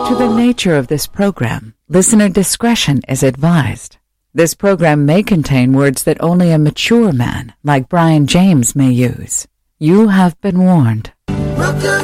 To the nature of this program, listener discretion is advised. This program may contain words that only a mature man, like Brian James, may use. You have been warned. Welcome